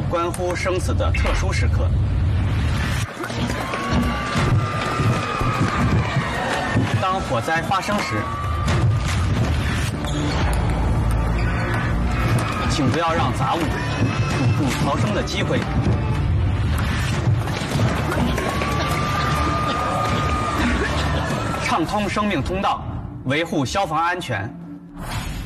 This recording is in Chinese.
关乎生死的特殊时刻。当火灾发生时，请不要让杂物堵住逃生的机会。畅通生命通道，维护消防安全。